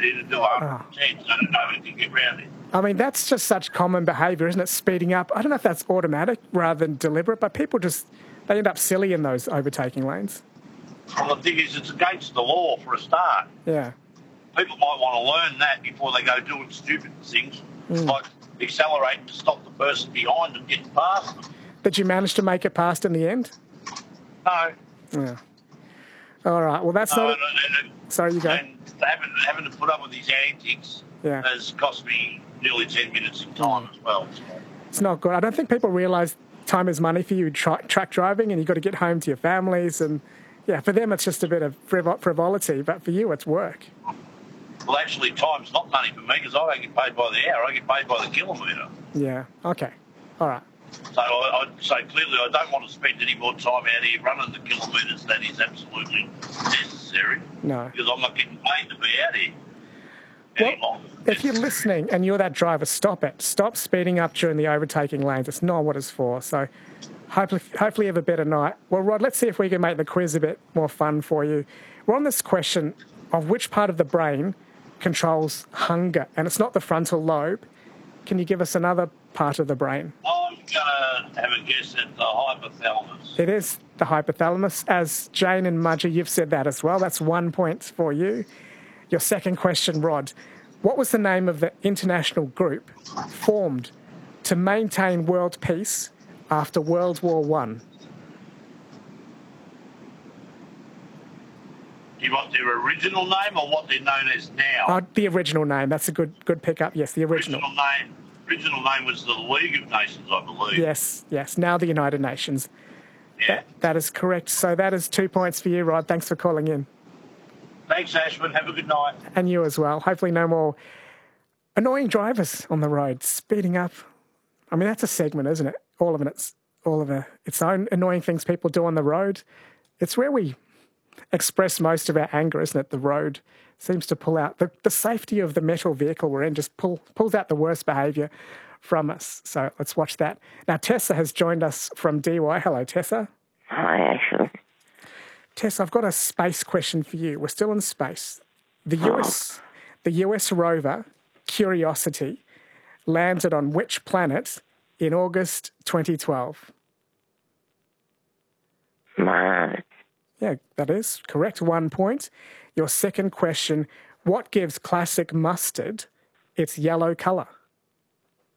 opportunity to do 110, so nobody can get round it. I mean, that's just such common behaviour, isn't it? Speeding up. I don't know if that's automatic rather than deliberate, but people they end up silly in those overtaking lanes. Well, the thing is, it's against the law for a start. Yeah. People might want to learn that before they go doing stupid things, like accelerating to stop the person behind them getting past them. Did you manage to make it past in the end? No. Yeah. All right. Well, that's not... Sorry, you go. And having to put up with these antics has cost me nearly 10 minutes in time as well. So. It's not good. I don't think people realise time is money for you track driving, and you've got to get home to your families. And, yeah, for them it's just a bit of frivolity, but for you it's work. Well, actually, time's not money for me because I don't get paid by the hour. I get paid by the kilometre. Yeah. Okay. All right. So I'd say clearly I don't want to spend any more time out here running the kilometres than is absolutely necessary. No. Because I'm not getting paid to be out here any longer. If you're listening and you're that driver, stop it. Stop speeding up during the overtaking lanes. It's not what it's for. So hopefully you have a better night. Well, Rod, let's see if we can make the quiz a bit more fun for you. We're on this question of which part of the brain controls hunger, and it's not the frontal lobe. Can you give us another part of the brain? I'm going to have a guess at the hypothalamus. It is the hypothalamus. As Jane and Mudgee, you've said that as well. That's 1 point for you. Your second question, Rod. What was the name of the international group formed to maintain world peace after World War I? Do you want their original name or what they're known as now? The original name. That's a good pickup. Yes, the original. Original name was the League of Nations, I believe. Yes. Now the United Nations. Yeah. That is correct. So that is 2 points for you, Rod. Thanks for calling in. Thanks, Ashwin. Have a good night. And you as well. Hopefully no more annoying drivers on the road, speeding up. I mean, that's a segment, isn't it? All of its own annoying things people do on the road. It's where we express most of our anger, isn't it? The road seems to pull out the safety of the metal vehicle we're in, just pulls out the worst behaviour from us. So let's watch that. Now, Tessa has joined us from DY. Hello, Tessa. Hi, Ashley. Tess, I've got a space question for you. We're still in space. The US rover Curiosity landed on which planet in August 2012? Mars. Yeah, that is correct. 1 point. Your second question, what gives classic mustard its yellow colour?